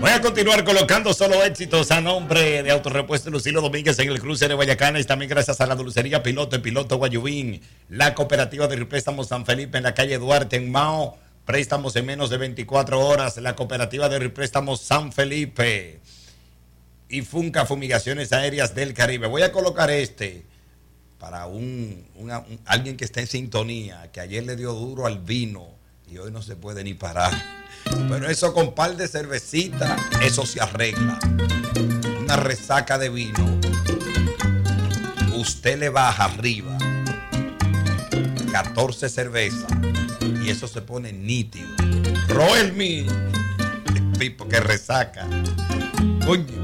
Voy a continuar colocando solo éxitos a nombre de Autorepuesto Lucilo Domínguez en el cruce de Guayacanes. También gracias a la dulcería Piloto, el Piloto Guayubín, la cooperativa de préstamos San Felipe en la calle Duarte en Mao. Préstamos en menos de 24 horas. La cooperativa de préstamos San Felipe y Funca Fumigaciones Aéreas del Caribe. Voy a colocar para alguien que está en sintonía, que ayer le dio duro al vino y hoy no se puede ni parar. Pero eso con par de cervecita, eso se arregla. Una resaca de vino, usted le baja arriba 14 cervezas y eso se pone nítido. Roel mi, tipo que resaca. Coño.